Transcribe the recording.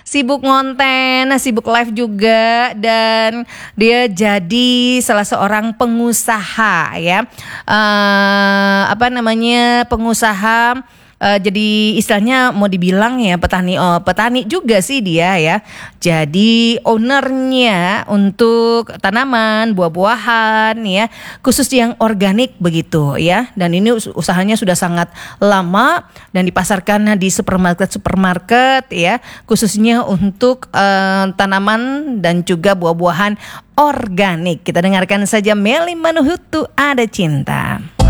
sibuk ngonten, sibuk live juga, dan dia jadi salah seorang pengusaha ya. Pengusaha. Jadi istilahnya mau dibilang ya petani juga sih dia ya. Jadi ownernya untuk tanaman, buah-buahan ya, khusus yang organik begitu ya. Dan ini usahanya sudah sangat lama dan dipasarkan di supermarket ya, khususnya untuk tanaman dan juga buah-buahan organik. Kita dengarkan saja Melly Manuhutu Ada Cinta.